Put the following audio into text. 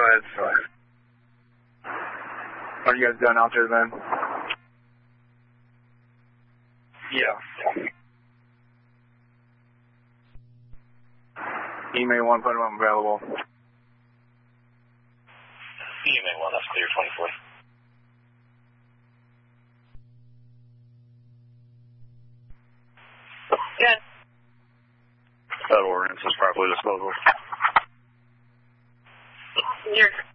ahead. Are you guys done out there then? Yeah. Email 1, put them available. Email 1, that's clear, 24. Good. That ordinance is properly disposal. You're